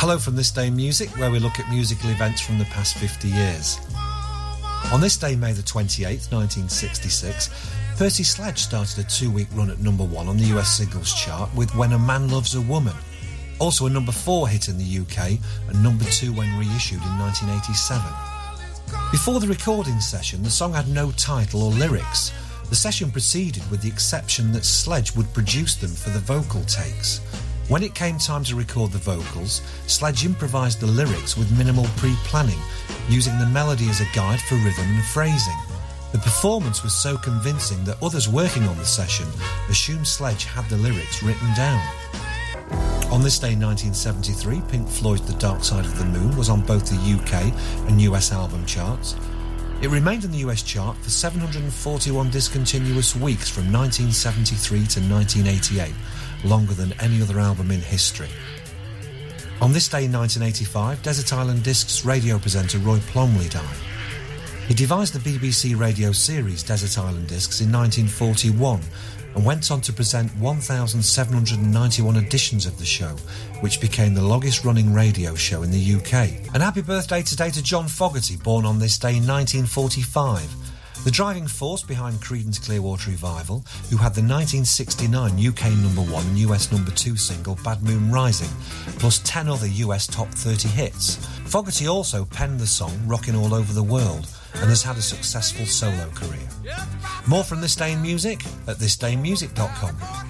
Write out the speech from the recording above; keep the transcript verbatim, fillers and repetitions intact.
Hello from This Day in Music, where we look at musical events from the past fifty years. On this day, May the twenty-eighth, nineteen sixty-six, Percy Sledge started a two-week run at number one on the U S singles chart with When a Man Loves a Woman. Also a number four hit in the U K and number two when reissued in nineteen eighty-seven. Before the recording session, the song had no title or lyrics. The session proceeded with the exception that Sledge would produce them for the vocal takes. When it came time to record the vocals, Sledge improvised the lyrics with minimal pre-planning, using the melody as a guide for rhythm and phrasing. The performance was so convincing that others working on the session assumed Sledge had the lyrics written down. On this day in nineteen seventy-three, Pink Floyd's The Dark Side of the Moon was on both the U K and U S album charts. It remained in the U S chart for seven hundred forty-one discontinuous weeks from nineteen seventy-three to nineteen eighty-eight, longer than any other album in history. On this day in nineteen eighty-five, Desert Island Discs radio presenter Roy Plomley died. He devised the B B C radio series Desert Island Discs in nineteen forty-one and went on to present one thousand seven hundred ninety-one editions of the show, which became the longest-running radio show in the U K. And happy birthday today to John Fogerty, born on this day in nineteen forty-five. The driving force behind Creedence Clearwater Revival, who had the nineteen sixty-nine U K number one and U S number two single Bad Moon Rising, plus ten other U S top thirty hits. Fogerty also penned the song Rockin' All Over the World and has had a successful solo career. More from This Day in Music at this day in music dot com.